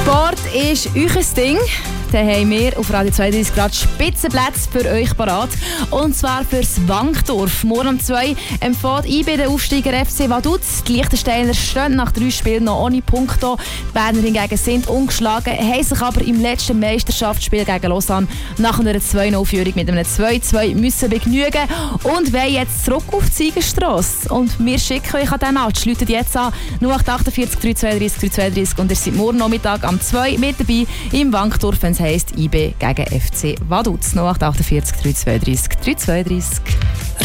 Sport ist euer Ding. Dann haben wir auf Radio 32 Grad Spitzenplätze für euch parat. Und zwar fürs Wankdorf. Morgen um 2 empfiehlt IB den Aufsteiger FC Vaduz. Die Liechtensteiner stehen nach 3 Spielen noch ohne Punkte. Die Berner hingegen sind ungeschlagen, haben sich aber im letzten Meisterschaftsspiel gegen Lausanne nach einer 2-0-Führung mit einem 2-2 müssen begnügen und wollen jetzt zurück auf die Siegerstrasse. Und wir schicken euch an den Match. Läutet jetzt an 0848 332 332 und ihr seid morgen Nachmittag am 2 mit dabei im Wankdorf, wenn es heisst IB gegen FC Vaduz. 0848 332 332.